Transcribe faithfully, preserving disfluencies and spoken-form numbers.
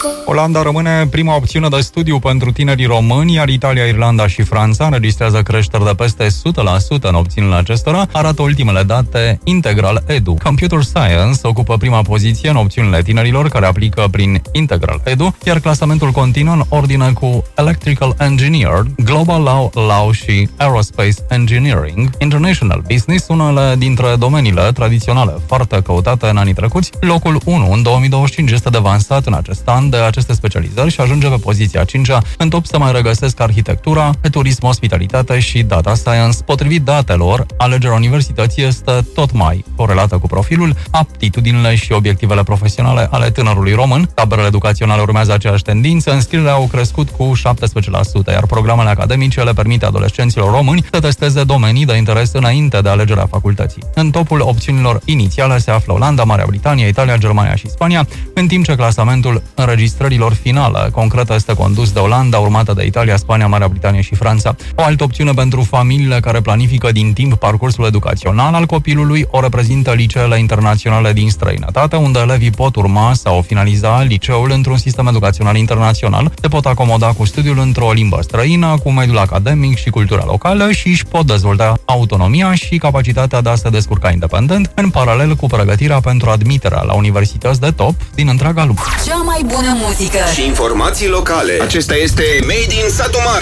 Olanda rămâne prima opțiune de studiu pentru tinerii români, iar Italia, Irlanda și Franța înregistrează creșteri de peste o sută la sută în opțiunile acestora, arată ultimele date Integral Edu. Computer Science ocupă prima poziție în opțiunile tinerilor care aplică prin Integral Edu, iar clasamentul continuă în ordine cu Electrical Engineer, Global Law, Law și Aerospace Engineering, International Business, unele dintre domeniile tradiționale foarte căutate în anii trecuți. Locul unu în două mii douăzeci și cinci este devansat în acest an de aceste specializări și ajunge pe poziția a cincea. În top se mai regăsesc arhitectura, turism, ospitalitate și data science. Potrivit datelor, alegerea universității este tot mai corelată cu profilul, aptitudinile și obiectivele profesionale ale tânărului român. Taberele educaționale urmează aceeași tendință, înscrierile au crescut cu șaptesprezece la sută, iar programele academice le permite adolescenților români să testeze domenii de interes înainte de alegerea facultății. În topul opțiunilor inițiale se află Olanda, Marea Britanie, Italia, Germania și Spania, în timp ce clasamentul înregistrărilor finale concrete este condus de Olanda, urmată de Italia, Spania, Marea Britanie și Franța. O altă opțiune pentru familiile care planifică din timp parcursul educațional al copilului o reprezintă liceele internaționale din străinătate, unde elevii pot urma sau finaliza liceul într-un sistem educațional internațional, se pot acomoda cu studiul într-o limbă străină, cu mediul academic și cultura locală și își pot dezvolta autonomia și capacitatea de a se descurca independent, în paralel cu pregătirea pentru admiterea la universități de top din întreaga lume. Cea mai bună muzică și informații locale. Acesta este Made in Satu Mare.